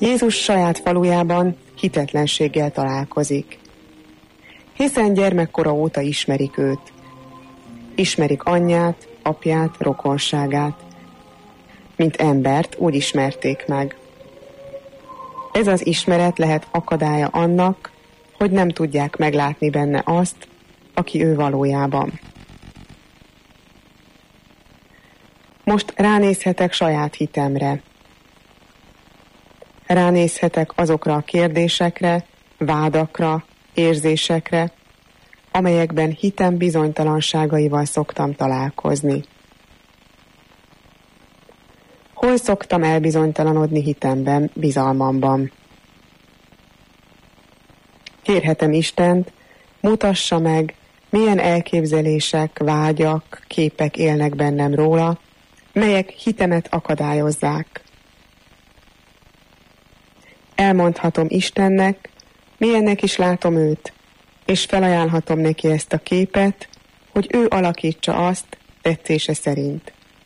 Jézus saját falujában hitetlenséggel találkozik, hiszen gyermekkora óta ismerik őt. Ismerik anyját, apját, rokonságát. Mint embert úgy ismerték meg. Ez az ismeret lehet akadálya annak, hogy nem tudják meglátni benne azt, aki ő valójában. Most ránézhetek saját hitemre. Ránézhetek azokra a kérdésekre, vádakra, érzésekre, amelyekben hitem bizonytalanságaival szoktam találkozni. Hol szoktam elbizonytalanodni hitemben, bizalmamban? Kérhetem Istent, mutassa meg, milyen elképzelések, vágyak, képek élnek bennem róla, melyek hitemet akadályozzák. Elmondhatom Istennek, milyennek is látom őt, és felajánlhatom neki ezt a képet, hogy ő alakítsa azt tetszése szerint.